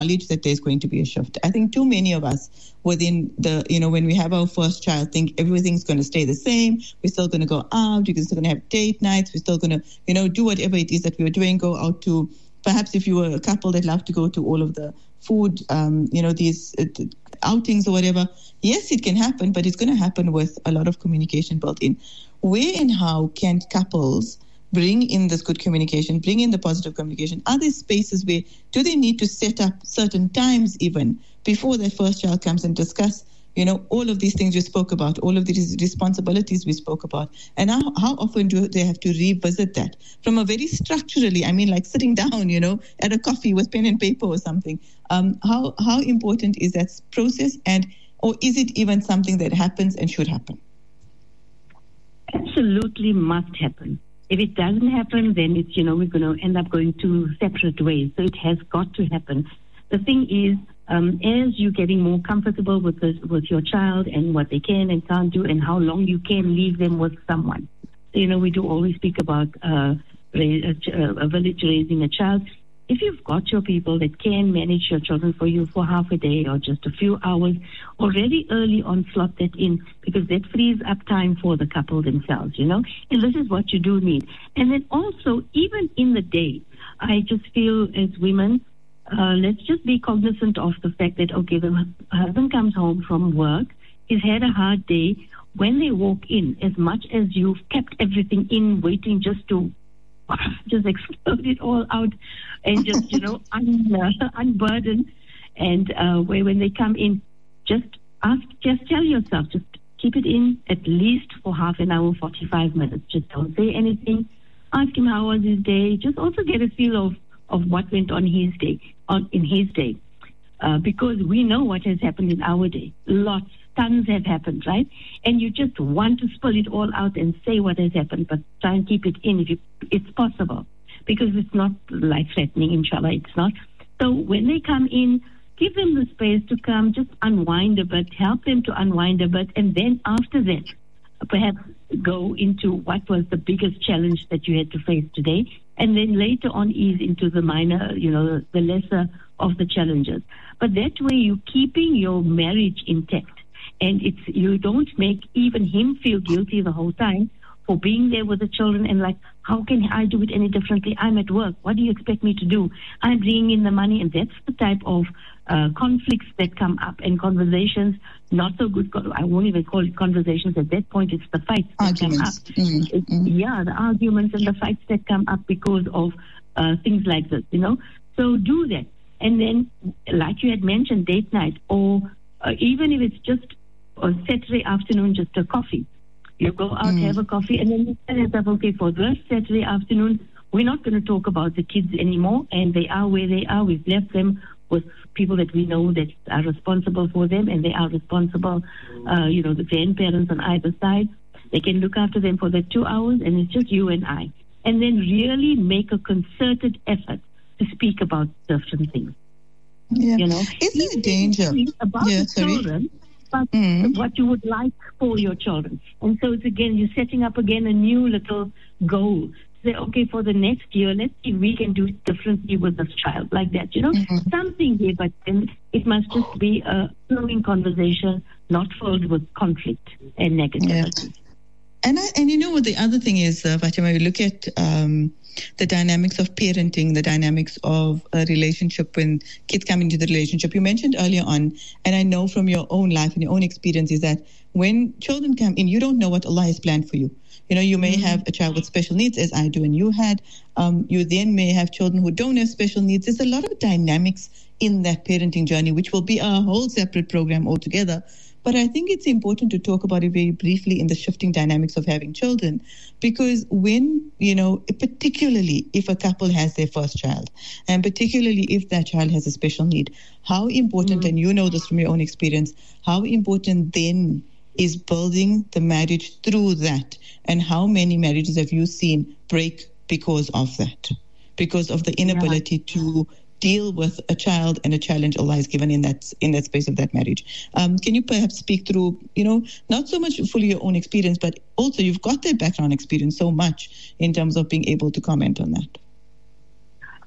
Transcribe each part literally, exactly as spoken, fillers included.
that there's going to be a shift. I think too many of us within the, you know, when we have our first child, think everything's going to stay the same. We're still going to go out. We're still going to have date nights. We're still going to, you know, do whatever it is that we were doing, go out to, perhaps if you were a couple that love to go to all of the food, um, you know, these uh, outings or whatever. Yes, it can happen, but it's going to happen with a lot of communication built in. Where and how can couples bring in this good communication, bring in the positive communication? Are there spaces where, do they need to set up certain times even before their first child comes and discuss, you know, all of these things we spoke about, all of these responsibilities we spoke about? And how, how often do they have to revisit that? From a very structurally, I mean, like sitting down, you know, at a coffee with pen and paper or something. Um, how how important is that process? And, or is it even something that happens and should happen? Absolutely must happen. If it doesn't happen, then it's, you know, we're going to end up going two separate ways. So it has got to happen. The thing is, um, as you're getting more comfortable with this, with your child and what they can and can't do and how long you can leave them with someone. So, you know, we do always speak about uh, a, a village raising a child. If you've got your people that can manage your children for you for half a day or just a few hours, already early on slot that in, because that frees up time for the couple themselves, you know. And this is what you do need. And then also, even in the day, I just feel as women, uh, let's just be cognizant of the fact that, okay, the husband comes home from work, he's had a hard day. When they walk in, as much as you've kept everything in, waiting just to just explode it all out and just, you know, un, uh, unburden. And uh, where when they come in, just ask, just tell yourself, just keep it in at least for half an hour, forty-five minutes. Just don't say anything. Ask him how was his day. Just also get a feel of, of what went on his day, on in his day. Uh, because we know what has happened in our day. Lots, tons have happened, right? And you just want to spill it all out and say what has happened, but try and keep it in if you, it's possible. Because it's not life-threatening, inshallah, it's not. So when they come in, give them the space to come, just unwind a bit, help them to unwind a bit, and then after that, perhaps go into what was the biggest challenge that you had to face today, and then later on ease into the minor, you know, the lesser of the challenges. But that way you're keeping your marriage intact, and it's you don't make even him feel guilty the whole time for being there with the children and like, how can I do it any differently? I'm at work. What do you expect me to do? I'm bringing in the money. And that's the type of uh, conflicts that come up and conversations, not so good. I won't even call it conversations. At that point, it's the fights that arguments. come up. Mm-hmm. It's, mm-hmm. Yeah, the arguments and the fights that come up because of uh, things like this, you know. So do that. And then, like you had mentioned, date night, or uh, even if it's just on Saturday afternoon, just a coffee. You go out, mm. have a coffee, and then you tell yourself, okay, for this Saturday afternoon, we're not going to talk about the kids anymore, and they are where they are. We've left them with people that we know that are responsible for them, and they are responsible, uh, you know, the grandparents on either side. They can look after them for the two hours, and it's just you and I. And then really make a concerted effort to speak about certain things. Yeah. You know, isn't it danger about yeah, the sorry. children? But mm. what you would like for your children. And so it's again, you're setting up again a new little goal. Say, okay, for the next year, let's see if we can do it differently with this child, like that, you know, mm-hmm. something there, but then it must just be a flowing conversation, not filled with conflict and negativity. Yeah. And I, and you know what the other thing is, uh, Fatima, you look at um, the dynamics of parenting, the dynamics of a relationship when kids come into the relationship. You mentioned earlier on, and I know from your own life and your own experience, is that when children come in, you don't know what Allah has planned for you. You know, you may have a child with special needs, as I do and you had. Um, you then may have children who don't have special needs. There's a lot of dynamics in that parenting journey, which will be a whole separate program altogether. But I think it's important to talk about it very briefly in the shifting dynamics of having children, because when, you know, particularly if a couple has their first child, and particularly if that child has a special need, how important, mm-hmm. and you know this from your own experience, how important then is building the marriage through that, and how many marriages have you seen break because of that, because of the inability yeah. to deal with a child and a challenge Allah has given in that in that space of that marriage. Um, can you perhaps speak through, you know, not so much fully your own experience, but also you've got that background experience so much in terms of being able to comment on that?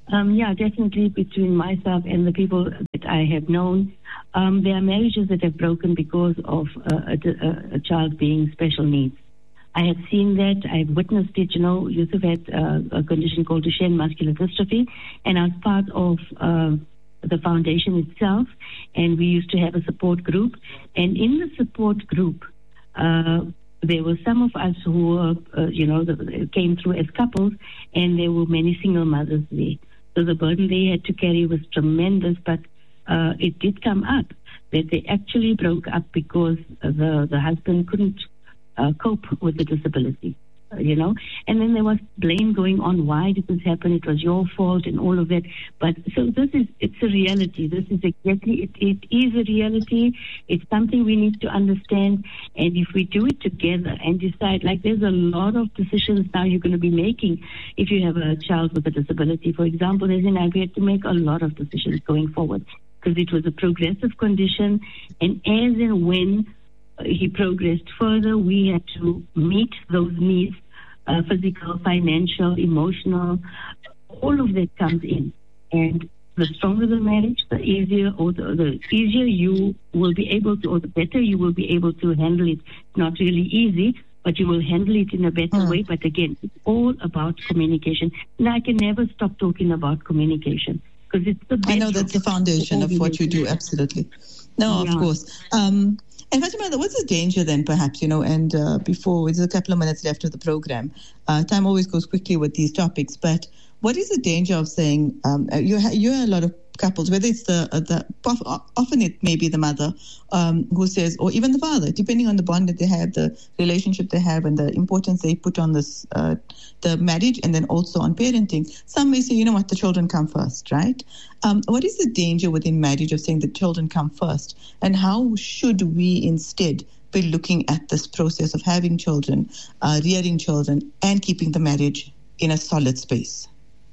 Um, yeah, definitely between myself and the people that I have known, um, there are marriages that have broken because of uh, a, a child being special needs. I have seen that. I've witnessed it. You know, Yusuf had uh, a condition called Duchenne muscular dystrophy, and I was part of uh, the foundation itself, and we used to have a support group. And in the support group, uh, there were some of us who were, uh, you know, the, came through as couples, and there were many single mothers there. So the burden they had to carry was tremendous, but uh, it did come up that they actually broke up because the, the husband couldn't uh, cope with the disability, uh, you know. And then there was blame going on. Why did this happen? It was your fault and all of that. But so this is, it's a reality. This is exactly, it, it is a reality. It's something we need to understand. And if we do it together and decide, like there's a lot of decisions now you're going to be making if you have a child with a disability. For example, as in I, we had to make a lot of decisions going forward because it was a progressive condition. And as and when he progressed further, we had to meet those needs, uh, physical, financial, emotional, all of that comes in. And the stronger the marriage, the easier, or the, the easier you will be able to, or the better you will be able to handle it. Not really easy, but you will handle it in a better mm. way. But again, it's all about communication. And I can never stop talking about communication because it's the best. I know that's the foundation of what you do, absolutely. No, yeah. Of course. Um, And Fatima, what's the danger then, perhaps, you know, and uh, before, there's a couple of minutes left of the program. Uh, time always goes quickly with these topics, but what is the danger of saying, um, you ha- you have a lot of couples, whether it's the, uh, the often it may be the mother um, who says, or even the father, depending on the bond that they have, the relationship they have, and the importance they put on this, uh, the marriage, and then also on parenting. Some may say, you know what, the children come first, right? Um, what is the danger within marriage of saying the children come first? And how should we instead be looking at this process of having children, uh, rearing children, and keeping the marriage in a solid space?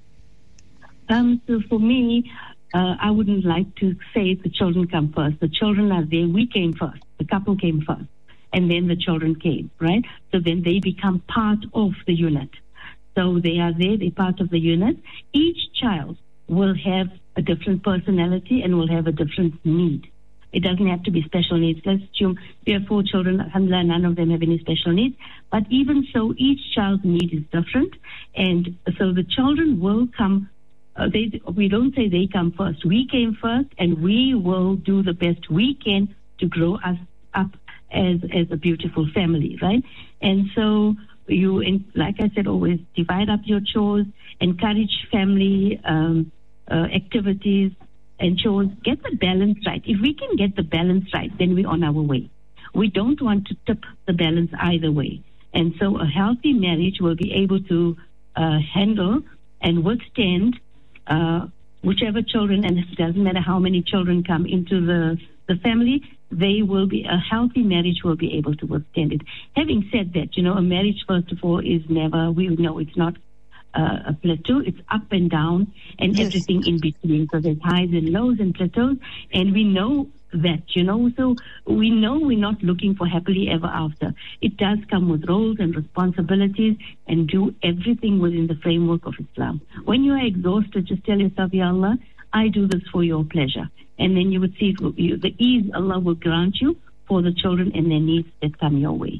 Um, so for me, uh, I wouldn't like to say the children come first. The children are there. We came first. The couple came first. And then the children came, right? So then they become part of the unit. So they are there. They're part of the unit. Each child will have a different personality and will have a different need. It doesn't have to be special needs. Let's assume we have four children. Alhamdulillah, none of them have any special needs. But even so, each child's need is different. And so the children will come. Uh, they, we don't say they come first. We came first, and we will do the best we can to grow us up as as a beautiful family, right? And so you, in, like I said, always divide up your chores, encourage family um, uh, activities and chores. Get the balance right. If we can get the balance right, then we're on our way. We don't want to tip the balance either way. And so a healthy marriage will be able to uh, handle and withstand Uh, whichever children, and it doesn't matter how many children come into the, the family, they will be, a healthy marriage will be able to withstand it. Having said that, you know, a marriage, first of all, is never, we know it's not uh, a plateau, it's up and down and yes. everything in between. So there's highs and lows and plateaus, and we know that, you know, so we know we're not looking for happily ever after. It does come with roles and responsibilities, and do everything within the framework of Islam. When you are exhausted, just tell yourself, Ya Allah, I do this for your pleasure. And then you would see you, the ease Allah will grant you for the children and their needs that come your way.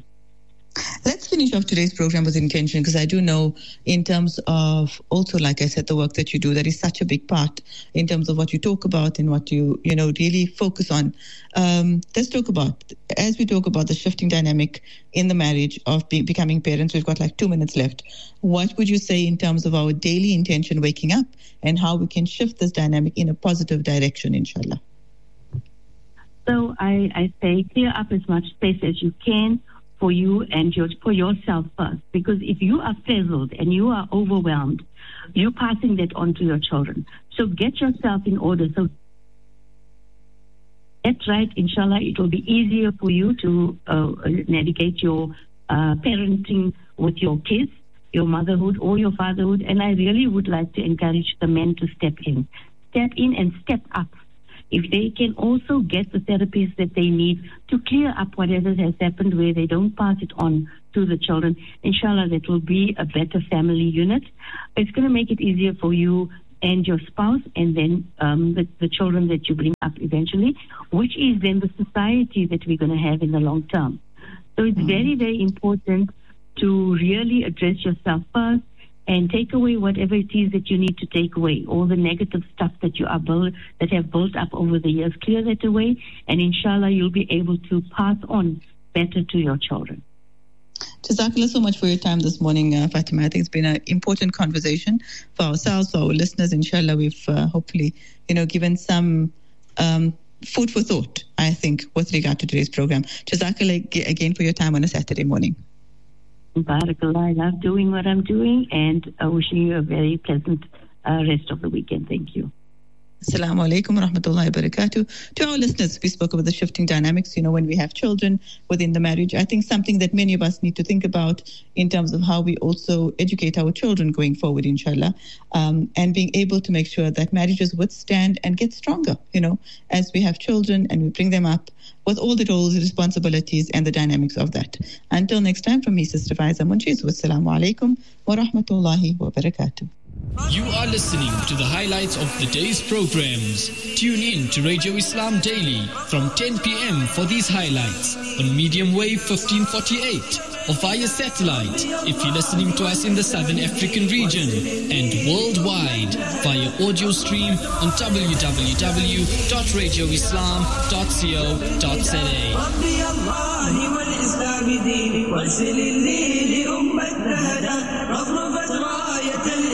Let's finish off today's program with intention, because I do know in terms of also, like I said, the work that you do, that is such a big part in terms of what you talk about and what you, you know, really focus on. Um, let's talk about, as we talk about the shifting dynamic in the marriage of be, becoming parents, we've got like two minutes left. What would you say in terms of our daily intention waking up and how we can shift this dynamic in a positive direction, inshallah? So I, I say clear up as much space as you can for you and your, for yourself first. Because if you are frazzled and you are overwhelmed, you're passing that on to your children. So get yourself in order. So get right, inshallah, it will be easier for you to uh, navigate your uh, parenting with your kids, your motherhood or your fatherhood. And I really would like to encourage the men to step in. Step in and step up. If they can also get the therapies that they need to clear up whatever has happened, where they don't pass it on to the children, inshallah, that will be a better family unit. It's going to make it easier for you and your spouse, and then um, the, the children that you bring up eventually, which is then the society that we're going to have in the long term. So it's mm-hmm. very, very important to really address yourself first and take away whatever it is that you need to take away. All the negative stuff that you are build, that have built up over the years, clear that away, and inshallah you'll be able to pass on better to your children. Jazakallah so much for your time this morning, uh, Fatima. I think it's been an important conversation for ourselves, for our listeners. Inshallah, we've uh, hopefully, you know, given some um, food for thought, I think, with regard to today's program. Jazakallah again for your time on a Saturday morning. Barakallah. I love doing what I'm doing, and uh, wishing you a very pleasant uh, rest of the weekend. Thank you. Assalamu alaikum wa rahmatullahi wa barakatuh. To our listeners, we spoke about the shifting dynamics, you know, when we have children within the marriage. I think something that many of us need to think about in terms of how we also educate our children going forward, inshallah, um, and being able to make sure that marriages withstand and get stronger, you know, as we have children and we bring them up with all the roles, responsibilities, and the dynamics of that. Until next time, from me, Sister Faiza Munchiz, wassalamu alaikum wa rahmatullahi wa barakatuh. You are listening to the highlights of the day's programs. Tune in to Radio Islam Daily from ten p.m. for these highlights on medium wave fifteen forty-eight or via satellite if you're listening to us in the Southern African region, and worldwide via audio stream on w w w dot radio islam dot co dot za.